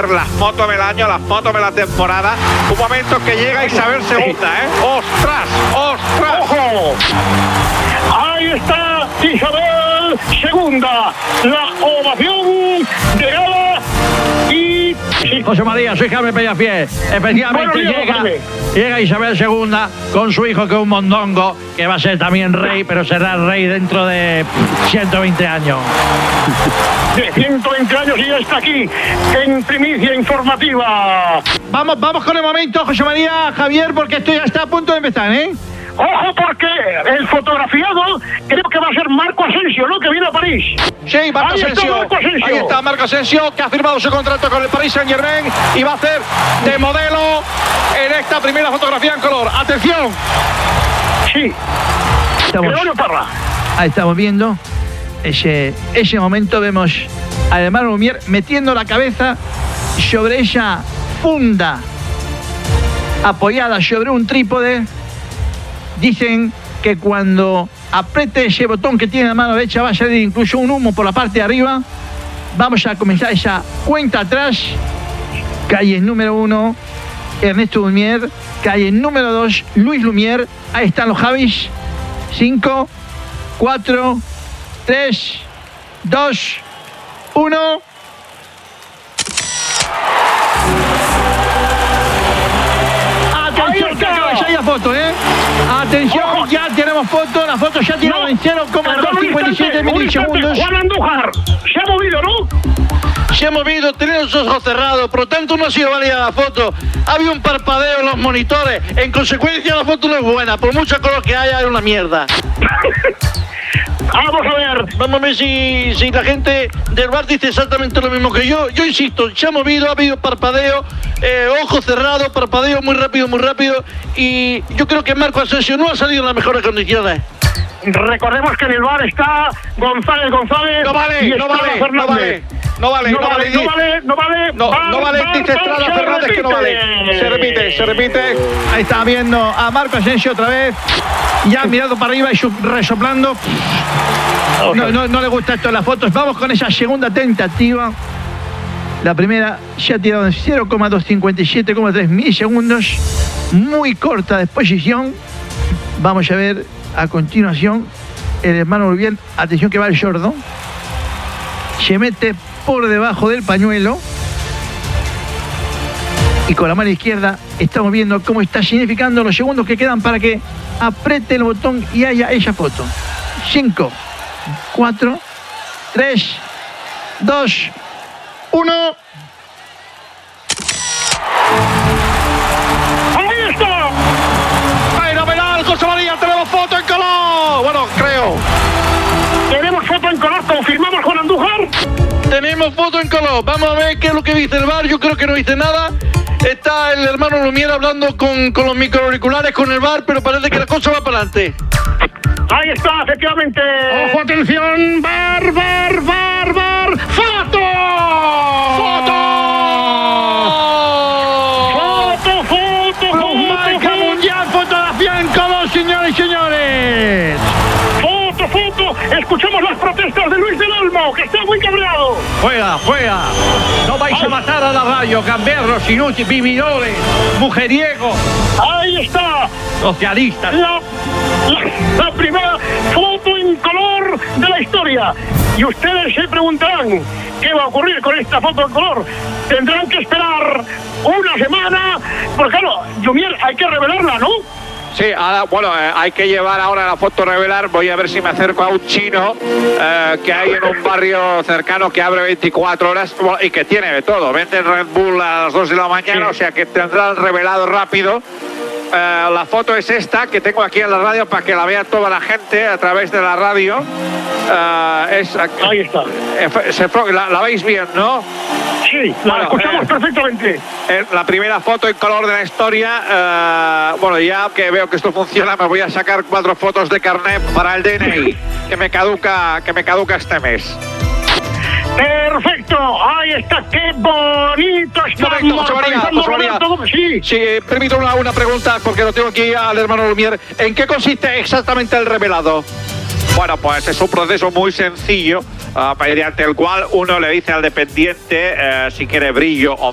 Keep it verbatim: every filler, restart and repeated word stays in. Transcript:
las fotos del año, las fotos de la temporada. Un momento que llega Isabel segunda, ¿eh? ¡Ostras! ¡Ostras! ¡Ojo! Ahí está Isabel segunda. La ovación de gala y... Sí. José María, soy Jaime Peñafiel. Efectivamente Bueno, llega, Jaime. llega Isabel segunda con su hijo que es un mondongo, que va a ser también rey, pero será rey dentro de ciento veinte años. De ciento veinte años y ya está aquí en primicia informativa. Vamos, vamos con el momento, José María, Javier, porque esto ya está a punto de empezar, ¿eh? Ojo, porque el fotografiado creo que va a ser Marco Asensio, ¿no? Que viene a París. Sí, Marco Ahí está Asensio. Marco Asensio. Ahí está Marco Asensio, que ha firmado su contrato con el Paris Saint-Germain y va a hacer de modelo en esta primera fotografía en color. ¡Atención! Sí. Estamos, Gregorio Parra. ahí estamos viendo ese, ese momento. Vemos a hermano Lumière metiendo la cabeza sobre esa funda apoyada sobre un trípode. Dicen que cuando apriete ese botón que tiene en la mano derecha va a salir incluso un humo por la parte de arriba. Vamos a comenzar esa cuenta atrás. Calle número uno, Ernesto Lumière. Calle número dos, Luis Lumière. Ahí están los Javis. cinco, cuatro, tres, dos, uno. Atención, que acaba de salir la foto, ¿eh? Atención, Ojo. ya tenemos foto. La foto ya tiene No, en cero coma perdón, un cincuenta y siete instante, un instante. milisegundos. Juan Andújar se ha movido, ¿no? Se ha movido, tenía los ojos cerrados, por lo tanto no ha sido válida la foto. Había un parpadeo en los monitores, en consecuencia la foto no es buena, por mucho color que haya, es una mierda. Vamos a ver. Vamos a ver si, si la gente del bar dice exactamente lo mismo que yo. Yo insisto, se ha movido, ha habido parpadeo, eh, ojos cerrados, parpadeo muy rápido, muy rápido. Y yo creo que Marco Asensio no ha salido en las mejores condiciones. Recordemos que en el bar está González González. No vale, y no Estrada vale, no Fernández. vale. No vale, No no vale, vale. no vale, no vale. No, Bar, no vale, bar, dice bar, Estrada se Fernández que no vale. repite. Se repite, se repite. Ahí está viendo a Marco Asensio otra vez. Ya mirando para arriba y su- resoplando. No, no, no le gusta esto en las fotos. Vamos con esa segunda tentativa. La primera se ha tirado en cero coma doscientos cincuenta y siete coma tres milisegundos. Muy corta de exposición. Vamos a ver a continuación el hermano Lumière. Atención que va el sordo. Se mete por debajo del pañuelo. Y con la mano izquierda estamos viendo cómo está significando los segundos que quedan para que apriete el botón y haya esa foto. cinco, cuatro, tres, dos, uno. Ahí está. Fenomenal, José María, tenemos foto en color. Bueno, creo. Tenemos foto en color. Confirmamos Juan Andújar. Tenemos foto en color, vamos a ver qué es lo que dice el bar. Yo creo que no dice nada. Está el hermano Lumière hablando con, con los microauriculares con el bar, pero parece que la cosa va para adelante. Ahí está, efectivamente. Ojo, atención. Bar, bar, bar, bar. ¡Foto! ¡Foto! ¡Foto, foto, foto! Marca mundial, fotografía en color, señores y señores. ¡Foto, foto! Escuchamos las protestas de Luis del Olmo, que está muy cabreado. Juega, juega. No vais a matar a la radio, gamberros, inútiles, vividores, mujeriegos, Ahí está. socialistas. La, la, la primera foto en color de la historia. Y ustedes se preguntarán qué va a ocurrir con esta foto en color. Tendrán que esperar una semana, porque claro, Lumière hay que revelarla, ¿no? Sí, ahora, bueno, eh, hay que llevar ahora la foto revelar. Voy a ver si me acerco a un chino eh, que hay en un barrio cercano que abre veinticuatro horas bueno, y que tiene de todo. Vende Red Bull a las dos de la mañana, Sí. o sea que tendrá el revelado rápido. Eh, la foto es esta que tengo aquí en la radio para que la vea toda la gente a través de la radio. Eh, es, Ahí está. eh, se, la, la veis bien, ¿no? Sí, la Bueno, escuchamos eh, perfectamente. Eh, La primera foto en color de la historia. eh, bueno, ya que veo que esto funciona, me voy a sacar cuatro fotos de carnet para el D N I, que me caduca, que me caduca este mes. Perfecto, ahí está, qué bonito está. Momento, José María, organizando José María. Roberto. Sí, Sí, eh, permito una, una pregunta, porque lo tengo aquí al hermano Lumière. ¿En qué consiste exactamente el revelado? Bueno, pues es un proceso muy sencillo, uh, mediante el cual uno le dice al dependiente uh, si quiere brillo o